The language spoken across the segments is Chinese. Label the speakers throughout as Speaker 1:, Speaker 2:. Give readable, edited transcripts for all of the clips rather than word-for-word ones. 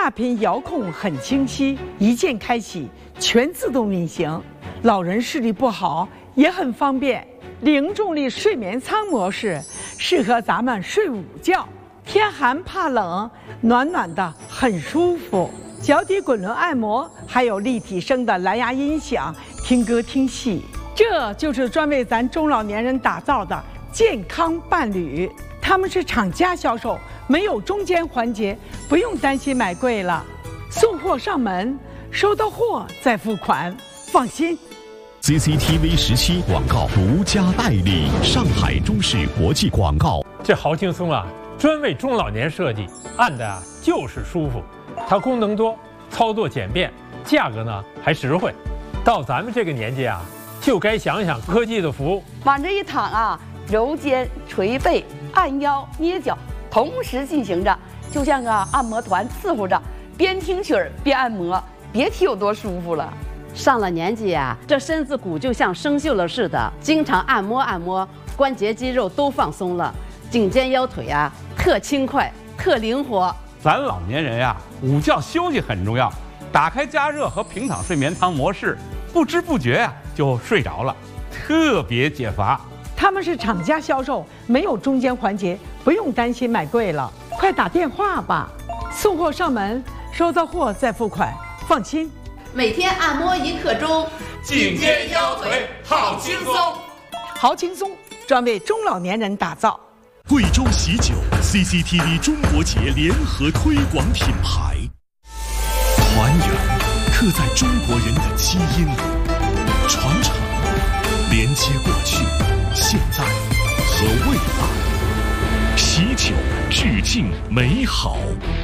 Speaker 1: 大屏遥控很清晰，一键开启，全自动运行。老人视力不好也很方便。零重力睡眠舱模式适合咱们睡午觉，天寒怕冷，暖暖的很舒服。脚底滚轮按摩，还有立体声的蓝牙音响，听歌听戏。这就是专为咱中老年人打造的健康伴侣。他们是厂家销售，没有中间环节，不用担心买贵了。送货上门，收到货再付款，放心。
Speaker 2: CCTV 17广告独家代理，上海中视国际广告。
Speaker 3: 这好轻松啊，专为中老年设计，按的啊就是舒服。它功能多，操作简便，价格呢还实惠。到咱们这个年纪啊，就该想想科技的福。
Speaker 4: 往这一躺啊，揉肩、捶背、按腰、捏脚，同时进行着，就像个按摩团伺候着，边听曲儿边按摩，别提有多舒服了。
Speaker 5: 上了年纪啊，这身子骨就像生锈了似的，经常按摩按摩，关节肌肉都放松了，颈肩腰腿啊特轻快，特灵活。
Speaker 6: 咱老年人呀，午觉休息很重要，打开加热和平躺睡眠舱模式，不知不觉呀就睡着了，特别解乏。
Speaker 1: 他们是厂家销售，没有中间环节，不用担心买贵了。快打电话吧，送货上门，收到货再付款，放心。
Speaker 5: 每天按摩1刻钟，
Speaker 7: 颈肩腰腿好轻松，
Speaker 1: 好轻松，专为中老年人打造。
Speaker 2: 贵州喜酒 CCTV 中国节联合推广品牌，团圆刻在中国人的基因，传承连接过去、现在和未来，喜酒致敬美好。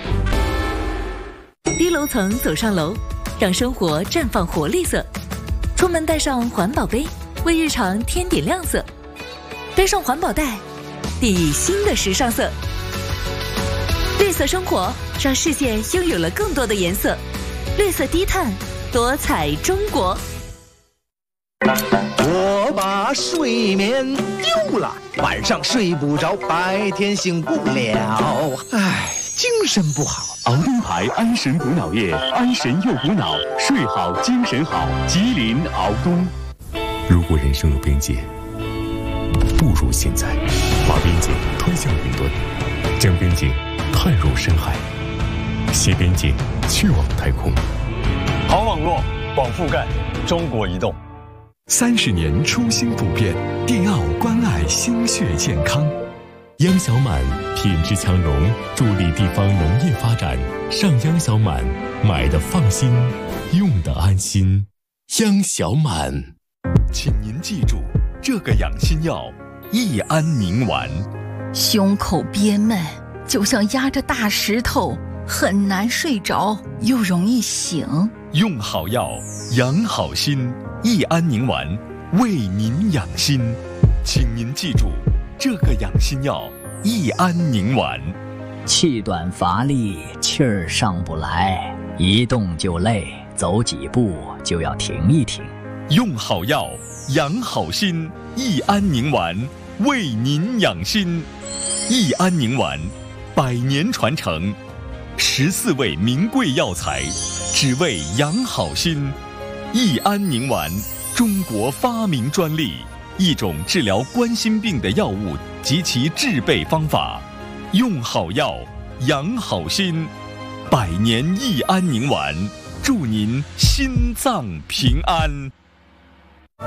Speaker 8: 低楼层走上楼，让生活绽放活力色。出门带上环保杯，为日常添点亮色。背上环保袋，定义新的时尚色。绿色生活让世界拥有了更多的颜色。绿色低碳，多彩中国。
Speaker 9: 我把睡眠丢了，晚上睡不着，白天醒不了，唉，精神不好。
Speaker 2: 熬灯牌安神补脑液，安神又补脑，睡好精神好。吉林熬冬。如果人生有边界，不如现在把边界推向云端，将边界探入深海，携边界去往太空。
Speaker 10: 好网络，广覆盖，中国移动。
Speaker 2: 30年初心不变，电奥关爱心血健康。央小满品质强农，助力地方农业发展。上央小满，买的放心，用的安心。央小满，请您记住这个养心药：益安宁丸。
Speaker 11: 胸口憋闷，就像压着大石头，很难睡着，又容易醒。
Speaker 2: 用好药，养好心。益安宁丸，为您养心。请您记住这个养心药：益安宁丸。
Speaker 12: 气短乏力，气儿上不来，一动就累，走几步就要停一停。
Speaker 2: 用好药，养好心。益安宁丸，为您养心。益安宁丸，100年传承，14味名贵药材，只为养好心。益安宁丸，中国发明专利，一种治疗冠心病的药物及其制备方法。用好药，养好心。100年益安宁丸，祝您心脏平安。